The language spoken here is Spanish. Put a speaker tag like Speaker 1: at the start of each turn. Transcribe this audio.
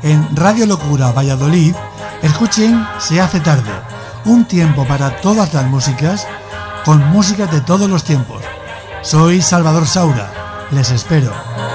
Speaker 1: en Radio Locura Valladolid, escuchen Se hace tarde, un tiempo para todas las músicas, con música de todos los tiempos. Soy Salvador Saura, les espero.